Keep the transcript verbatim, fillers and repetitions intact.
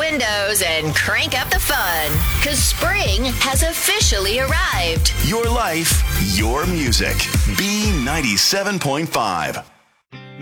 windows and crank up the fun, because spring has officially arrived. Your life, your music. B ninety-seven point five.